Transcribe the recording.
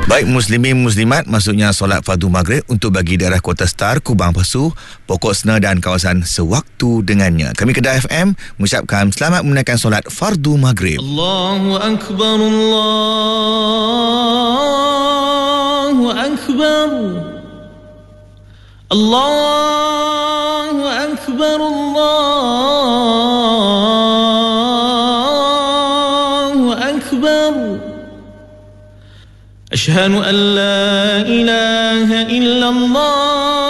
Baik muslimin muslimat, maksudnya solat fardu maghrib untuk bagi daerah Kota Star, Kubang Pasu, Pokok Sena dan kawasan sewaktu dengannya. Kami Kedah FM mengucapkan selamat menunaikan solat fardu maghrib. Allahu Akbar, Allahu Akbar, Allahu Akbar, Allahu Akbar. أشهد أن لا إله إلا الله